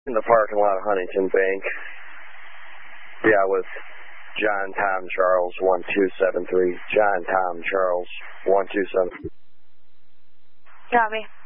In the parking lot of Huntington Bank. Yeah, with John Tom Charles 1273. John Tom Charles 1273. Copy.